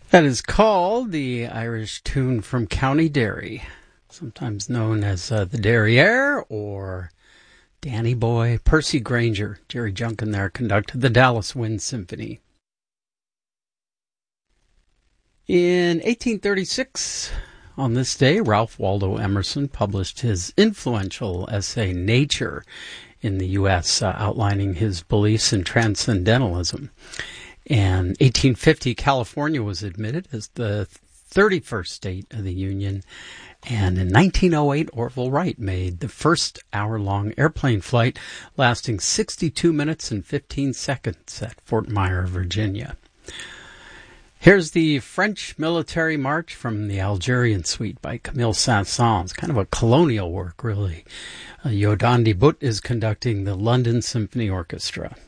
That is called the Irish tune from County Derry, sometimes known as the Derriere or Danny Boy. Percy Grainger, Jerry Junkin there, conducted the Dallas Wind Symphony. In 1836, on this day, Ralph Waldo Emerson published his influential essay, Nature, in the U.S., outlining his beliefs in transcendentalism. And 1850, California was admitted as the 31st state of the Union. And in 1908, Orville Wright made the first hour-long airplane flight lasting 62 minutes and 15 seconds at Fort Myer, Virginia. Here's the French Military March from the Algerian Suite by Camille Saint-Saëns. Kind of a colonial work, really. Yodandi But is conducting the London Symphony Orchestra.